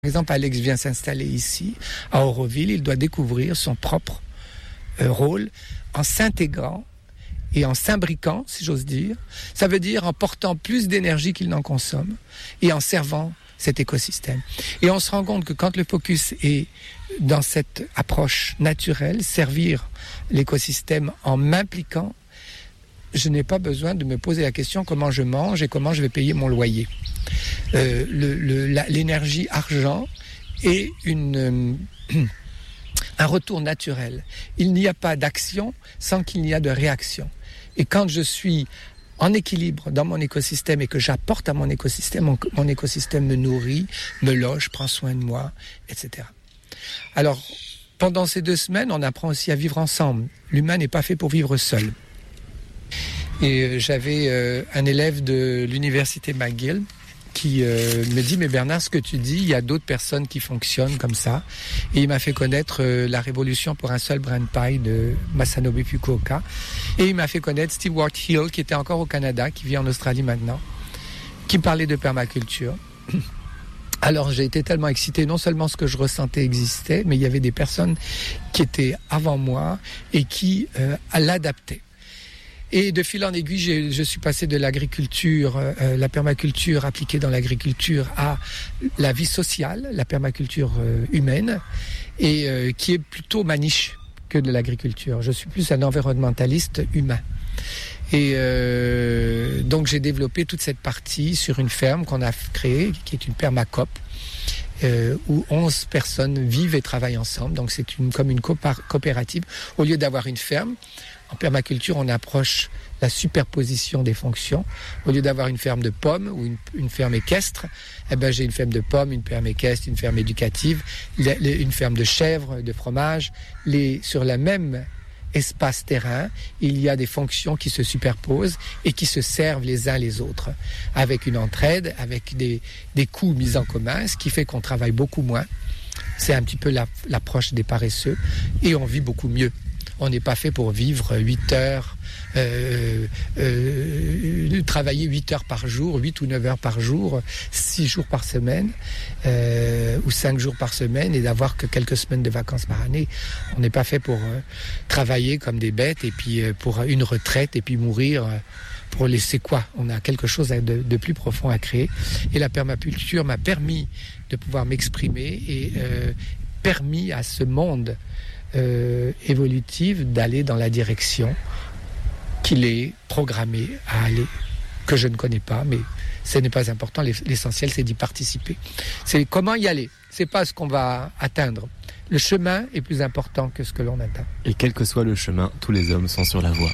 Par exemple, Alex vient s'installer ici, à Auroville. Il doit découvrir son propre rôle en s'intégrant et en s'imbriquant, si j'ose dire. Ça veut dire en portant plus d'énergie qu'il n'en consomme et en servant cet écosystème. Et on se rend compte que quand le focus est dans cette approche naturelle, servir l'écosystème en m'impliquant, je n'ai pas besoin de me poser la question comment je mange et comment je vais payer mon loyer. L'énergie argent est un retour naturel. Il n'y a pas d'action sans qu'il n'y a de réaction. Et quand je suis en équilibre dans mon écosystème et que j'apporte à mon écosystème me nourrit, me loge, prend soin de moi, etc. Alors, pendant ces 2 semaines, on apprend aussi à vivre ensemble. L'humain n'est pas fait pour vivre seul. Et j'avais un élève de l'université McGill qui me dit « Mais Bernard, ce que tu dis, il y a d'autres personnes qui fonctionnent comme ça. » Et il m'a fait connaître la révolution pour un seul brin de paille de Masanobu Fukuoka. Et il m'a fait connaître Steve Ward Hill, qui était encore au Canada, qui vit en Australie maintenant, qui parlait de permaculture. Alors j'ai été tellement excité, non seulement ce que je ressentais existait, mais il y avait des personnes qui étaient avant moi et qui l'adaptaient. Et de fil en aiguille, je suis passé de l'agriculture, la permaculture appliquée dans l'agriculture, à la vie sociale, la permaculture humaine, et qui est plutôt ma niche que de l'agriculture. Je suis plus un environnementaliste humain. Et donc j'ai développé toute cette partie sur une ferme qu'on a créée, qui est une permacoop, où 11 personnes vivent et travaillent ensemble. Donc c'est comme une coopérative. Au lieu d'avoir une ferme, en permaculture, on approche la superposition des fonctions. Au lieu d'avoir une ferme de pommes ou une ferme équestre, j'ai une ferme de pommes, une ferme équestre, une ferme éducative, une ferme de chèvres, de fromage. Sur le même espace terrain, il y a des fonctions qui se superposent et qui se servent les uns les autres, avec une entraide, avec des coûts mis en commun, ce qui fait qu'on travaille beaucoup moins. C'est un petit peu l'approche des paresseux et on vit beaucoup mieux. On n'est pas fait pour vivre 8 heures, travailler 8 heures par jour, 8 ou 9 heures par jour, 6 jours par semaine, ou 5 jours par semaine, et d'avoir que quelques semaines de vacances par année. On n'est pas fait pour travailler comme des bêtes, et puis pour une retraite, et puis mourir pour laisser quoi ? On a quelque chose de plus profond à créer. Et la permaculture m'a permis de pouvoir m'exprimer et permis à ce monde évolutive d'aller dans la direction qu'il est programmé à aller, que je ne connais pas, mais ce n'est pas important. L'essentiel, c'est d'y participer. C'est comment y aller. C'est pas ce qu'on va atteindre. Le chemin est plus important que ce que l'on atteint. Et quel que soit le chemin, tous les hommes sont sur la voie.